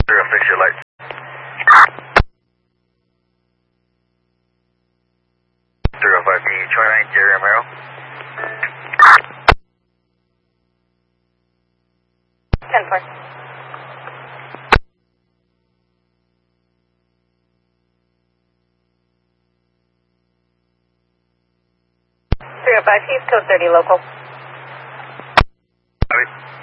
Fix your lights. 305B, 29, Jerry Romero. 10-4. He's code 30 local. Copy.